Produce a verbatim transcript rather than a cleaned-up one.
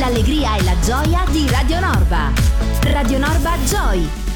l'allegria e la gioia di Radio Norba. Radio Norba Joy.